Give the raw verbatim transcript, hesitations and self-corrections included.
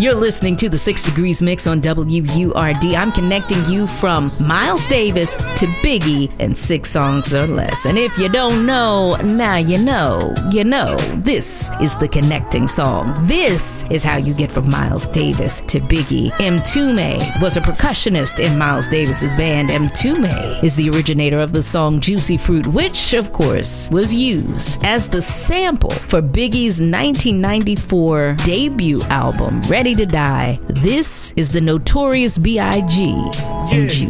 You're listening to the Six Degrees Mix on W U R D. I'm connecting you from Miles Davis to Biggie in six songs or less. And if you don't know, now you know. You know, this is the connecting song. This is how you get from Miles Davis to Biggie. Mtume was a percussionist in Miles Davis's band. Mtume is the originator of the song Juicy Fruit, which, of course, was used as the sample for Biggie's nineteen ninety-four debut album, Ready to Die. This is the Notorious B I G and Juicy.